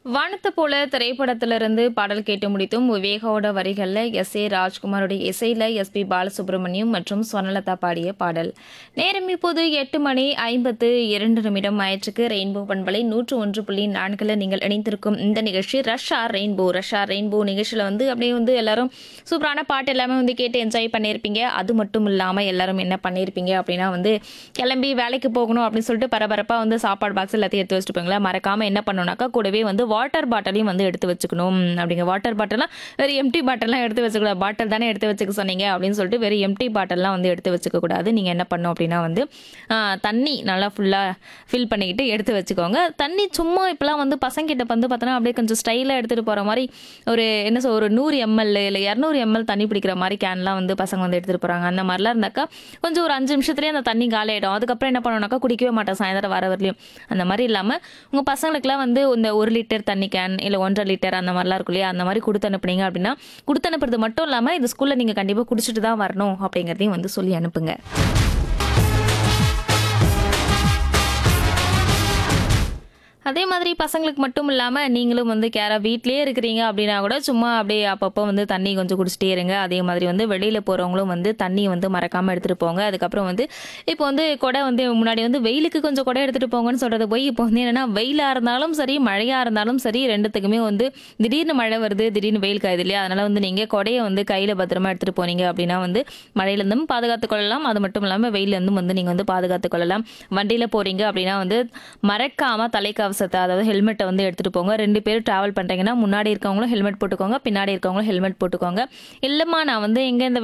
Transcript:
வானத்தை போல திரைப்படத்திலிருந்து பாடல் கேட்டு முடித்தும் விவேகாவோட வரிகள்ல ராஜ்குமாரோட இசையில எஸ்பி பாலசுப்ரமணியம் மற்றும் ஸ்வர்ணலதா பாடிய பாடல். நேரம் இப்போது 8:52 ஆயிற்றுக்கு. ரெயின்போ பண்பலை 101.4 நீங்கள் இணைந்திருக்கும் இந்த நிகழ்ச்சி ரஷ்ஷா ரெயின்போ நிகழ்ச்சியில அப்படியே எல்லாரும் சூப்பரான பாட்டு எல்லாமே கேட்டு என்ஜாய் பண்ணியிருப்பீங்க. அது மட்டும் இல்லாம எல்லாரும் என்ன பண்ணியிருப்பீங்க அப்படின்னா கிளம்பி வேலைக்கு போகணும் அப்படின்னு சொல்லிட்டு பரபரப்பா சாப்பாடு பாக்ஸ் எல்லாத்தையும் எடுத்து வச்சுட்டுப்பீங்களா. மறக்காம என்ன பண்ணணும்னாக்கா கூடவே வாட்டர் பாட்டிலையும் எடுத்து வச்சுக்கணும். அப்படிங்க வாட்டர் பாட்டிலாம் வெறும் எம்டி பாட்டிலாம் எடுத்து வச்சுக்கூடாது. பாட்டில் தானே எடுத்து வச்சுக்க சொன்னீங்க அப்படின்னு சொல்லிட்டு வெறும் எம்டி பாட்டில்லாம் எடுத்து வச்சுக்க கூடாது. நீங்க என்ன பண்ணணும் அப்படின்னா தண்ணி நல்லா ஃபுல்லா ஃபில் பண்ணிக்கிட்டு எடுத்து வச்சுக்கோங்க. தண்ணி சும்மா இப்பெல்லாம் பசங்கிட்ட பார்த்தோன்னா அப்படியே கொஞ்சம் ஸ்டைலாக எடுத்துட்டு போற மாதிரி ஒரு ஒரு 100 ml இல்லை 200 ml தண்ணி பிடிக்கிற மாதிரி கேன்லாம் பசங்க எடுத்துட்டு போறாங்க. அந்த மாதிரிலாம் இருந்தாக்கா கொஞ்சம் ஒரு 5 நிமிஷத்துலேயே அந்த தண்ணி காலி ஆயிடும். அதுக்கப்புறம் என்ன பண்ணணும்னாக்கா குடிக்கவே மாட்டேன் சாயந்தரம் வர வரலையும். அந்த மாதிரி இல்லாமல் உங்கள் பசங்களுக்குலாம் இந்த 1 லிட்டர் தண்ணி கேன் இல்லை 1.5 லிட்டர் அந்த மாதிரிலாம் இருக்கும் இல்லையா, அந்த மாதிரி கொடுத்து அனுப்புனீங்க அப்படின்னா கொடுத்து அனுப்புறது மட்டும் இல்லாமல் இந்த ஸ்கூலில் நீங்கள் கண்டிப்பாக குடிச்சிட்டு தான் வரணும் அப்படிங்கிறதையும் சொல்லி அனுப்புங்க. அதே மாதிரி பசங்களுக்கு மட்டும் இல்லாமல் நீங்களும் கேராக வீட்டிலே இருக்கிறீங்க அப்படின்னா கூட சும்மா அப்படியே அப்பப்போ தண்ணி கொஞ்சம் குடிச்சிட்டே இருங்க. அதே மாதிரி வெளியில் போகிறவங்களும் தண்ணி மறக்காமல் எடுத்துகிட்டு போங்க. அதுக்கப்புறம் இப்போ கொடை முன்னாடி வெயிலுக்கு கொஞ்சம் கொடை எடுத்துகிட்டு போங்கன்னு சொல்கிறது போய் இப்போ என்னென்னா வெயிலாக இருந்தாலும் சரி மழையாக இருந்தாலும் சரி ரெண்டுத்துக்குமே திடீர்னு மழை வருது திடீர்னு வெயில் காயுது இல்லையா. அதனால் நீங்கள் கொடையை கையில் பத்திரமா எடுத்துகிட்டு போனீங்க அப்படின்னா மழையிலேருந்தும் பாதுகாத்து கொள்ளலாம். அது மட்டும் இல்லாமல் வெயிலேருந்தும் நீங்கள் பாதுகாத்து கொள்ளலாம். வண்டியில் போகிறீங்க அப்படின்னா மறக்காமல் தலைக்கவசத்தை அதாவது ஹெல்மெட்டை எடுத்துட்டு போங்க. 2 பேர் டிராவல் பண்றீங்கன்னா முன்னாடி இருக்கவங்களும் ஹெல்மெட் போட்டுக்கோங்க, பின்னாடி இருக்கவங்களும் ஹெல்மெட் போட்டுக்கோங்க. இல்லம்மா நான் எங்க இந்த